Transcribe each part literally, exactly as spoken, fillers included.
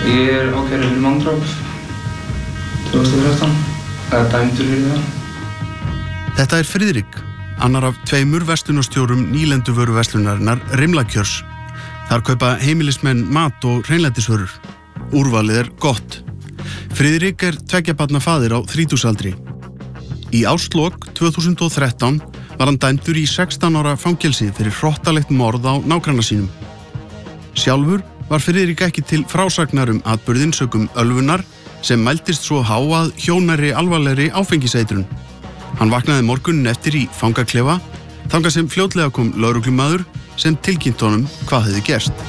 Ég er ákærður fyrir manndráp tvö þúsund og þrettán, eða dæmdur fyrir það. Þetta er Friðrik, annar af tveimur verslunarstjórum nýlenduvöruverslunarinnar Rimlakjörs. Þar kaupa heimilismenn mat og hreinlætisvörur. Úrvalið er gott. Friðrik er tveggja barna faðir á þrítugsaldri. Í árslok tvö þúsund og þrettán var hann dæmdur í sextán ára fangelsi fyrir hrottalegt morð á nágranna sínum. Sjálfur var Friðrik ekki til frásagnar um atburðinn sökum ölvunar sem mældist svo há að hjónari alvarlegri áfengiseitrun. Hann vaknaði morgunin eftir í fangaklefa, þangað sem fljótlega kom lögreglumaður sem tilkynnt honum hvað hefði gerst.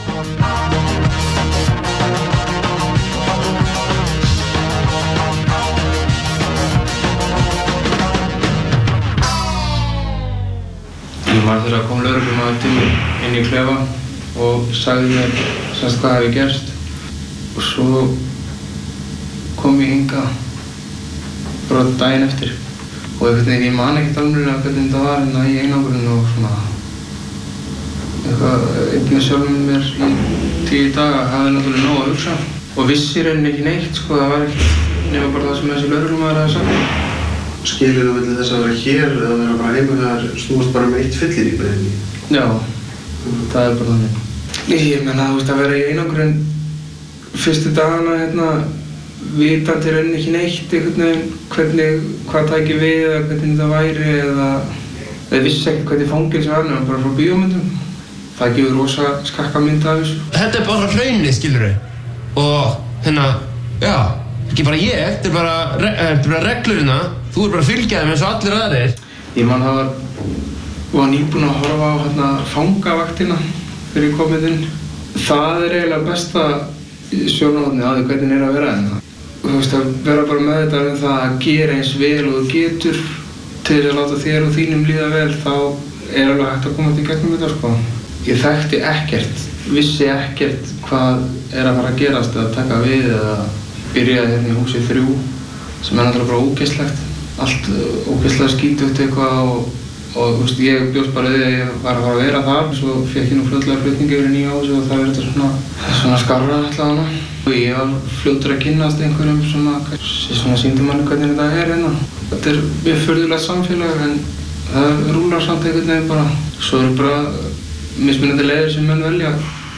Ég var þegar kom lögreglumaður til mér inn í klefa og sagði mér semst hvað hefði gerst. Og svo kom ég hingað bara daginn eftir. Og einhvern veginn, ég man ekkert alveg hvernig þetta var hérna í einangrun og svona eitthvað, einn með sjálfum mér í tíu daga hafði náttúrulega nóg að hugsa. Og vissi rauninni ekki neitt, sko, það var ekkert nema bara það sem þessi lögreglumaður hafði sagt. Skilurðu milli þess að vera hér eða vera bara heima þegar snúast bara með eitt fyllirí bara hérna í? Já, það er bara þannig. Ég meina, þú veist, að vera í einangrun fyrstu dagana hérna, vitandi rauninni ekki neitt einhvern veginn, hvernig, hvað tæki við eða hvernig þetta væri eða eða vissi ekkert hvernig fangelsi var nema bara frá bíómyndum. Það gefur rosa skakka mynd af þessu. Þetta er bara hraunið, skilurðu. Og hérna, já, ekki bara ég, þetta er bara, þetta er bara reglurina. Þú er bara að fylgja þeim eins og allir aðrir. Ég man það var, var nýbúinn að horfa á hérna fangavaktina þegar ég kom inn. Það er eiginlega besta sjónarhornið á því hvernig er að vera hérna. Þú veist, að vera bara meðvitaður um það að gera eins vel og þú getur til þess að láta þér og þínum líða vel, þá er alveg hægt að koma til gegnum þetta, sko. Ég þekkti ekkert, vissi ekkert hvað er að fara að gerast eða taka við eða byrjaði hérna í húsi þrjú sem er náttúrulega bara ógeðslegt. Allt ógeðslega skítugt eitthvað og, og þú veist, ég bjóst bara við að ég var að fara að vera þar. Svo fékk ég nú fljótlega flutningi yfir í nýja húsi og það verður þetta svona, svona skarra allavega. Og ég var fljótur að kynnast einhverjum svona, svona sýndi manni hvernig þetta er hérna. Þetta er mjög furðulegt samfélag en það rúlar samt einhvern veginn bara. Svo eru bara mismunandi leiðir sem menn velja.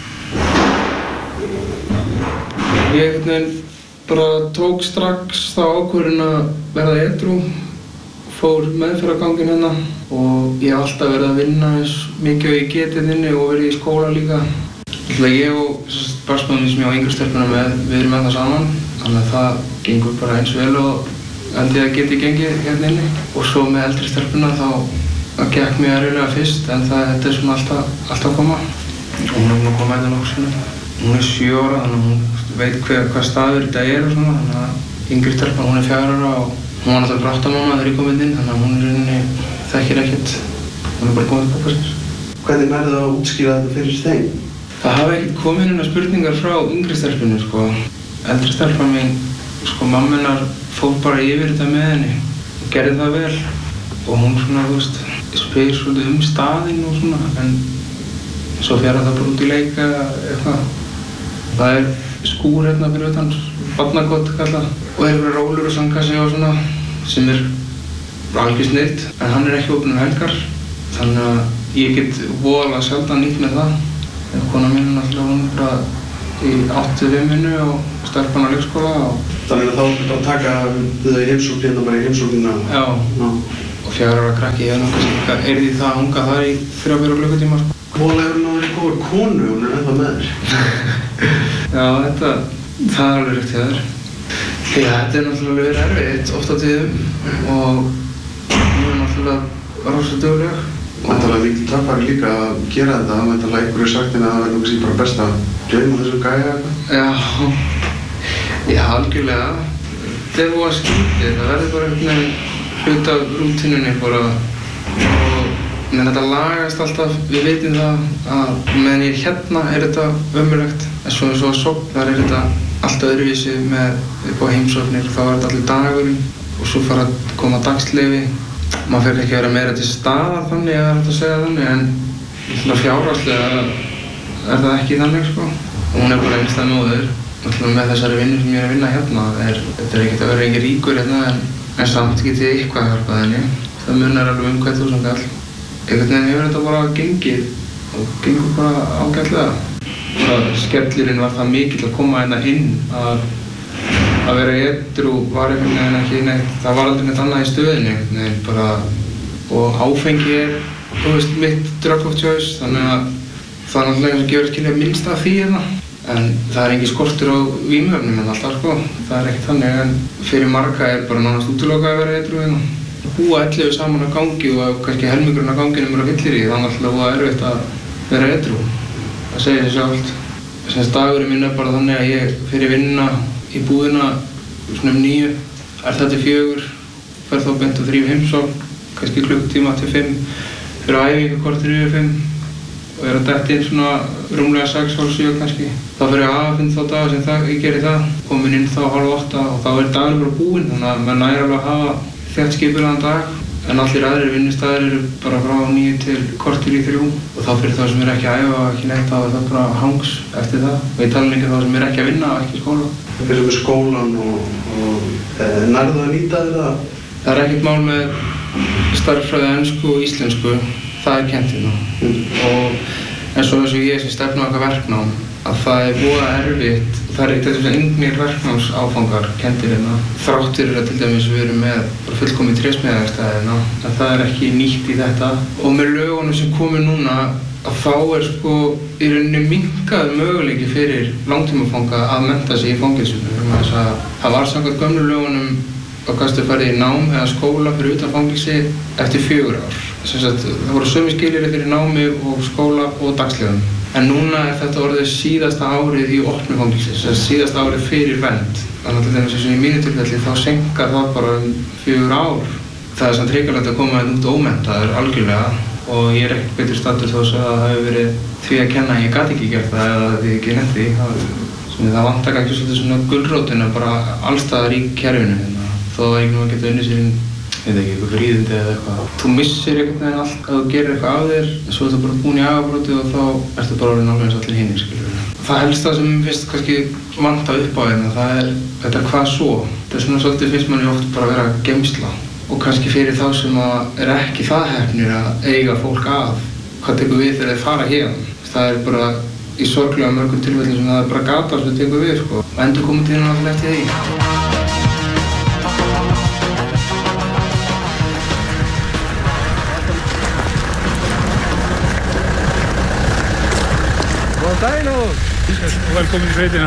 Ég einhvern veginn bara tók strax þá ákvörðun að verða edrú, fór meðferðarganginn hérna og ég hef alltaf verið að vinna eins mikið og ég get hérna inni og verið í skóla líka. Þannig ég og barsmaðurinn sem ég á yngri stelpuna með, við erum með það saman, þannig að það gengur bara eins vel og endið að geti gengið hérna inni. Og svo með eldri stelpuna þá það gekk mjög erfiðlega fyrst en það þetta er svona alltaf, alltaf að koma. Og hún er búin að koma hérna nokkuð sinni. Hún er sjö ára þannig að hún veit hver, hvað staður þetta er og svona, þannig að yngri stelpan hún er fjögurra ára og hún var náttúrulega brattamamma þegar ég kom inn, þannig að hún er rauninni þekkir ekkert, hún er bara komið til pappa síns. Hvernig nærðu að útskýra þetta fyrir þeim? Það hafa ekkert komið inn spurningar frá yngri stelpunni, sko. Eldri stelpan mín, sko, mamma hennar fór bara yfir þetta með henni og gerði það vel og hún svona, þú veist, spyr svolítið um staðinn og svona, en svo fer það bara út í leika eitthvað. Það er skúr hérna fyrir utan, barnakot kallað, og einhverjar rólur og sandkassi og svona sem er algjör snilld, en hann er ekki opinn um helgar, þannig að ég get voðalega sjaldan nýtt með það. Kona mín er náttúrulega hún bara í átt við vinnu og stelpan á leikskóla og... Þannig að þá bara taka þau í heimsóknina bara í heimsóknina? Já, Já. Og fjögurra ára krakki, ég hef náttúrulega kannski yrði það að hunga þar í þrjá fjóra klukkutíma. Voðalega hefur hún verið góður konu, hún er ennþá með þér. Já, þetta, það er alveg rétt hjá þér. Já, þetta er náttúrulega verið erfitt oft á tíðum og hún er náttúrulega rosa dugleg. Væntanlega mikil töffari líka að gera þetta, það væntanlega einhverju sagt henni að það verður kannski bara best að gleyma þessum gæja eitthvað. Já, já, algjörlega. Þetta er búið skrítið, það verður bara einhvern veginn hlut af rútínunni bara og menn þetta lagast alltaf, við veitum það að meðan ég er hérna er þetta ömurlegt, en svo eins og að sofna þar er þetta alltaf öðruvísi með upp á heimsóknir, þá er þetta allir dagurinn og svo fara að koma dagsleyfi. Maður fer ekki að vera meira til staðar þannig, ef það er hægt að segja þannig, en fjárhagslega er það ekki þannig, sko. Og hún er bara einstæð móðir náttúrulega með þessari vinnu sem ég er að vinna hérna, er, þetta er ekkert að vera engin ríkur hérna, en, en samt get ég eitthvað að hjálpa henni. Það munar alveg um hvað þúsund kall. Einhvern veginn hefur þetta bara gengið og gengur bara ágætlega. Bara skellurinn var það mikill að koma hérna inn að að vera edrú var einhvern veginn ekki neitt, það var aldrei neitt annað í stöðinni einhvern veginn bara og áfengi er, þú veist, mitt drug of choice, þannig að það er náttúrulega eins og gefur að skilja minnst af því hérna. En það er engin skortur á vímuefnum en alltaf sko, það er ekkert þannig en fyrir marga er bara nánast útilokað að vera edrú hérna. Búa ellefu saman á gangi og kannski helmingurinn á ganginum eru að fyllir í, þannig að það er erfitt að vera edrú. Það segir sig sjálft. Þess dagurinn minn er bara þannig að ég fyrir vinnuna í búðina svona um níu, er það til fjögur, fer þá beint og þrýf heimsókn, kannski klukkutíma til fimm, fyrir æfingu korter yfir fimm og er að detta inn svona rúmlega sex, hálf sjö kannski. Þá fer ég aðfund þá daga sem það, ég geri það, komin inn þá hálf átta og þá er dagurinn bara búinn, þannig að maður næri alveg að hafa þétt skipulaðan dag. En allir aðrir vinnustæðir eru bara frá níu til korter í þrjú og þá fyrir þá sem er ekki að æfa, ekki neitt, þá er það bara hangs eftir það. Og ég tala líka þá sem er ekki að vinna, ekki í skóla. Það fyrir með skólan og, og e, nærðu að nýta þér það? Það er ekkert mál með stærðfræði ensku og íslensku, það er kennt hérna. Mm. Og eins og eins og ég sem stefna okkar verknám, að það er voða erfitt, það er eitthvað sem engnir verknámsáfangar kenndir hérna. Þrátt fyrir að til dæmis við erum með bara fullkomið trésmíðaverkstæði hérna, en það er ekki nýtt í þetta. Og með lögunum sem komið núna, að þá er sko í rauninni minnkaður möguleiki fyrir langtímafanga að mennta sig í fangelsinu. Það var samkvæmt gömlu lögunum að gastu farið í nám eða skóla fyrir utan fangelsi eftir fjögur ár. Sagt, það voru sömu skilyrði fyrir námi og skóla og dagslegum. En núna er þetta orðið síðasta árið í opnu fangelsi, síðasta árið fyrir vernd. Þannig að þess að í mínu tilfelli þá senkar það bara um fjögur ár. Það er samt hrikalegt að koma út ómenntaður algjörlega og ég er ekkert betur staddur þó að það hefur verið því að kenna að ég gat ekki gert það eða því ekki nefndi. Það vantar ekki svolítið svona gulrótina bara allstaðar í kerfinu hérna. Þó að einhvern veginn geta unnið sér inn, veit ekki, eitthvað fríðindi eða eitthvað. Þú missir einhvern veginn allt að þú gerir eitthvað af þér, svo ertu bara búin í agabróti og þá ertu bara orðinn alveg eins allir hinir, skilur. Það helsta sem mér finnst kannski vanta upp á hérna, það er þetta hvað svo. Þetta er svona svolítið finnst manni oft bara að vera geymsla og kannski fyrir þá sem að er ekki það heppnir að eiga fólk að, hvað tekur við þegar þeir fara hérna. Það er bara í sorglega mörgum tilfellum sem það er bara gata sem tekur við, sko. Og endur komið til hérna alltaf eftir því. Velkomin í sveitina.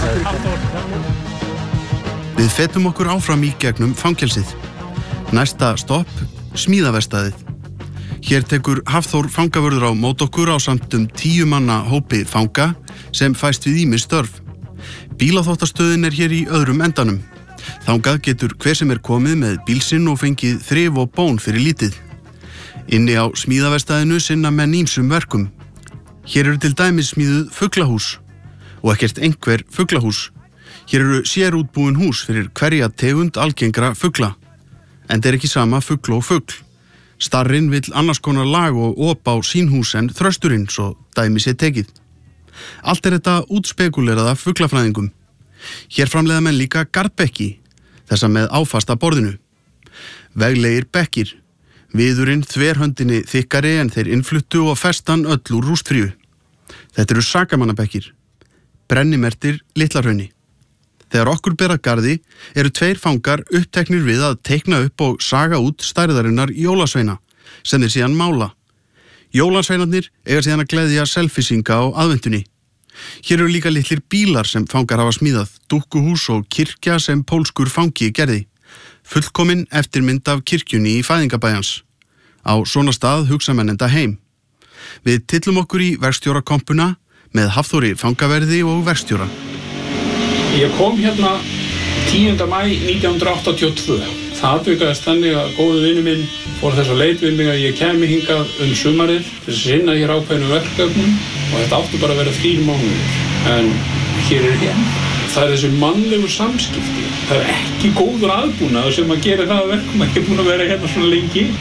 Við fetum okkur áfram í gegnum fangelsið. Næsta stopp, smíðaverkstæðið. Hér tekur Hafþór fangavörður á mót okkur á samt um tíu manna hópi fanga sem fæst við ýmis störf. Bílaþvottastöðin er hér í öðrum endanum. Þangað getur hver sem er komið með bílsinn og fengið þrif og bón fyrir lítið. Inni á smíðaverkstæðinu sinna menn ýmsum verkum. Hér eru til dæmis smíðuð fuglahús og ekkert einhver fuglahús. Hér eru sérútbúin hús fyrir hverja tegund algengra fugla. En það er ekki sama fugl og fugl. Starrinn vill annars konar lag og op á sín hús en þrösturinn, svo dæmi sé tekið. Allt er þetta útspekuleraða fuglafræðingum. Hér framleiða menn líka garðbekki, þessa með áfasta borðinu. Veglegir bekkir. Viðurinn þverhöndinni þykkari en þeir innfluttu og festan öll úr rústfríu. Þetta eru sakamannabekkir. Brennimertir Litla-Hrauni. Þegar okkur ber að garði eru tveir fangar uppteknir við að teikna upp og saga út stærðarinnar jólasveina sem þeir síðan mála. Jólasveinarnir eiga síðan að gleðja selfisinga á aðventunni. Hér eru líka litlir bílar sem fangar hafa smíðað, dúkkuhús og kirkja sem pólskur fangi gerði. Fullkomin eftirmynd af kirkjunni í fæðingabæjans. Á svona stað hugsa menn enda heim. Við tillum okkur í verkstjórakompuna með Hafþóri fangaverði og verkstjóra. Ég kom hérna tíunda maí nítján hundruð áttatíu og tvö. Það atvikaðist þannig að góðu vinur minn fór þess að leit við mig að ég kæmi hingað um sumarið til að sinna hér ákveðnum verkefnum og þetta áttu bara að vera þrír mánuðir. En hér er hér. Það er þessi mannlegu samskipti. Það er ekki góður aðbúnaður sem að gera það að verkum að ég er búin að vera hérna svona lengi.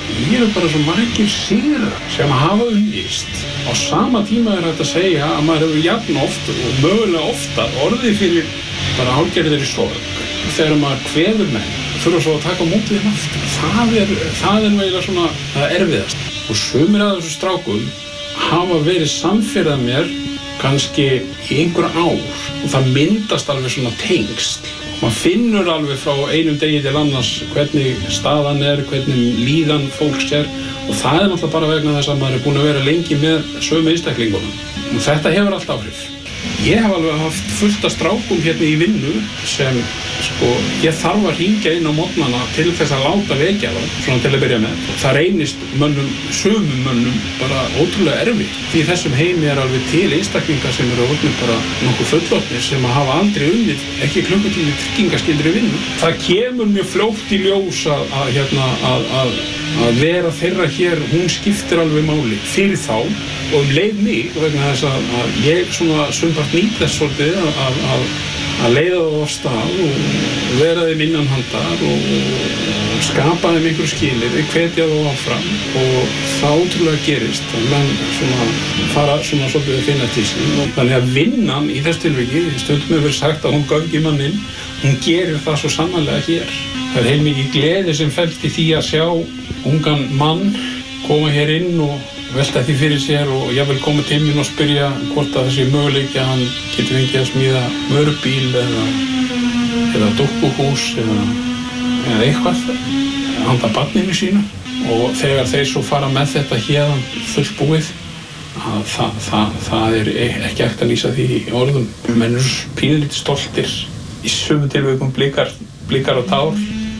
Ég er bara svo margir sigrar sem hafa unnist. Á sama tíma er þetta að segja að maður hefur jafn oft og mögulega oftar orðið fyrir bara hálfgerðir í sorg. Þegar maður kveður menn, þurfa svo að taka mótið þeim aftur. Það er, það er eiginlega svona það erfiðast. Og sumir af þessu strákum hafa verið samferðað mér kannski í einhver ár og það myndast alveg svona tengsl. Man finnur alveg frá einum degi til annars hvernig staðan er, hvernig líðan fólks er og það er náttúrulega bara vegna þess að maður er búinn að vera lengi með sömu einstaklingunum. Og þetta hefur allt áhrif. Ég hef alveg haft fullt af strákum hérna í vinnu sem sko, ég þarf að hringja inn á morgnana til þess að láta vekja það, svona til að byrja með. Það reynist mönnum, sömum mönnum bara ótrúlega erfitt. Því í þessum heimi er alveg til einstaklingar sem eru orðnir bara nokkuð fullorðnir sem að hafa aldrei unnið, ekki klukkutími tryggingaskyldri vinnu. Það kemur mjög fljótt í ljós að, að, hérna, að, að, að vera þeirra hér, hún skiptir alveg máli fyrir þá og um leið mig vegna þess að, að ég svona sumpart nýt þess svolítið að, að, að að leiða það á stað og vera þeim innan handar og skapa þeim einhver skilyrði, hvetja þá áfram og það ótrúlega gerist að menn svona fara svona svolítið að finna til sín. Þannig að vinnan í þess tilviki, stundum hefur verið sagt að hún gangi manninn, hún gerir það svo sannarlega hér. Það er heilmikið gleði sem felst í því að sjá ungan mann koma hér inn og velta því fyrir sér og jafnvel koma til mín og spyrja hvort að þessi möguleiki að hann getur fengið að smíða vörubíl eða, eða dúkkuhús eða, eða eitthvað handa barninu sínu og þegar þeir svo fara með þetta héðan fullbúið að það, það, það er ekki hægt að lýsa því í orðum. Menn eru pínlítið stoltir í sumum tilvikum blikar, blikar og tár.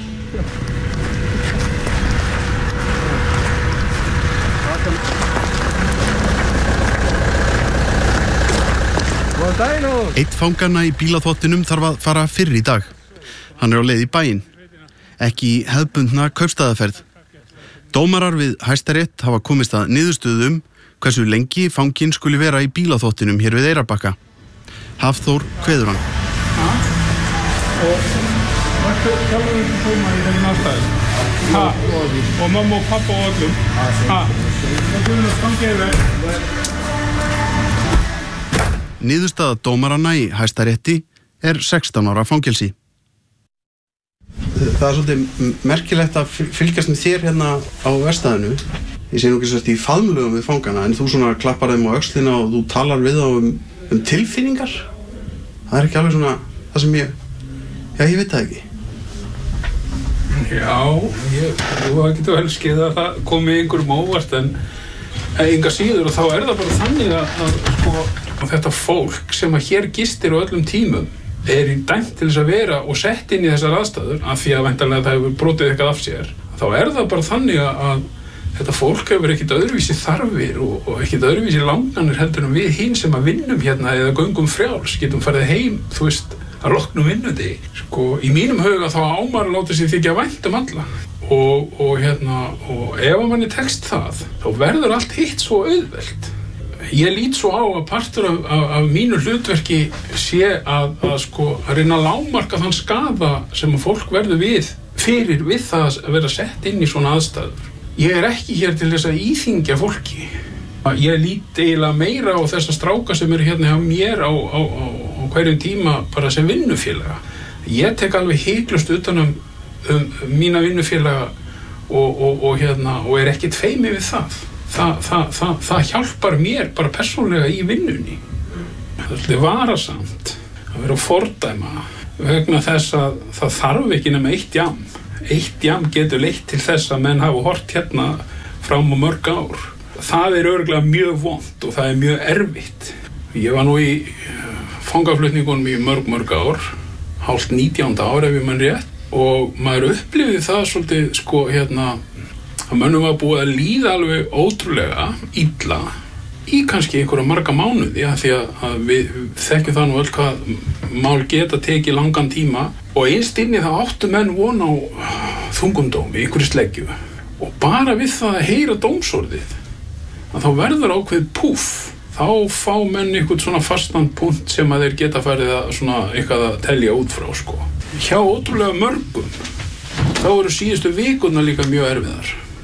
Eitt fanganna í bílaþvottinum þarf að fara fyrr í dag. Hann er á leið í bæinn. Ekki í hefðbundna kaupstaðaferð. Dómarar við Hæstarétt hafa komist að niðurstöðu um hversu lengi fanginn skuli vera í bílaþvottinum hér við Eyrarbakka. Hafþór kveður hann. Ha? Og hvað er þetta koma í þessum aðstæðum? Ha? Og mamma og pappa og öllum? Ha? Það búin að stangja yfir. Niðurstaða dómaranna í Hæstarétti er sextán ára fangelsi. Það er svolítið merkilegt að fylgjast með þér hérna á verkstæðinu. Ég sé nú ekki svolítið í faðmlögum við fangana en þú svona klappar þeim á öxlina og þú talar við þá um, um tilfinningar. Það er ekki alveg svona það sem ég, já ég veit það ekki. Já, ég, þú getur vel skeið að það komi einhverjum óvart en enga síður og þá er það bara þannig að, að sko og þetta fólk sem að hér gistir á öllum tímum er í dæmt til þess að vera og sett inn í þessar aðstæður af því að væntanlega það hefur brotið eitthvað af sér. Þá er það bara þannig að þetta fólk hefur ekkert öðruvísi þarfir og, og ekkert öðruvísi langanir heldur en við hinn sem að vinnum hérna eða göngum frjáls, getum farið heim, þú veist, að loknum vinnudegi. Sko, í mínum huga þá ámar að láta sig þykja vænt um alla og, og hérna, og ef að manni tekst það, þá verður allt hitt svo auðvelt. Ég lít svo á að partur af, af, af mínu hlutverki sé að, að, sko, að reyna að lágmarka þann skaða sem að fólk verður við fyrir við það að vera sett inn í svona aðstæður. Ég er ekki hér til þess að íþyngja fólki. Ég lít eiginlega meira á þessa stráka sem eru hérna hjá mér á, á, á, á hverjum tíma bara sem vinnufélaga. Ég tek alveg hiklaust utan um, um mína vinnufélaga og, og, og, hérna, og er ekkert feimið við það. Það, það, það, það hjálpar mér bara persónlega í vinnunni. Það er svolítið varasamt að vera að fordæma vegna þess að það þarf ekki nema eitt jam. Eitt jam getur leitt til þess að menn hafa hort hérna fram á mörg ár. Það er örugglega mjög vont og það er mjög erfitt. Ég var nú í fangaflutningunum í mörg mörg ár, hálft nítjánda ár ef ég man rétt og maður upplifði það svolítið sko hérna að mönnum var búið að líða alveg ótrúlega illa í kannski einhverja marga mánuði að því að, að við þekkjum það nú öll hvað mál geta tekið langan tíma og einst inni það áttu menn von á þungumdómi, einhverju sleggju og bara við það að heyra dómsorðið að þá verður ákveð púff þá fá menn einhvern svona fastan punkt sem að þeir geta farið að svona eitthvað að telja út frá sko. Hjá ótrúlega mörgum þá eru síðustu vikurnar líka mjög erfiðar.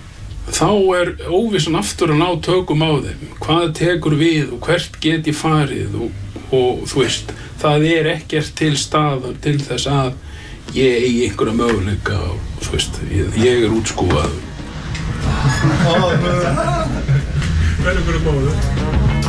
þá er óvissan aftur að ná tökum á þeim. Hvað tekur við og hvert get ég farið og, og þú veist, það er ekkert til staðar til þess að ég eigi einhverja möguleika og þú veist, ég, ég er útskúfaður. Verður ykkur góður.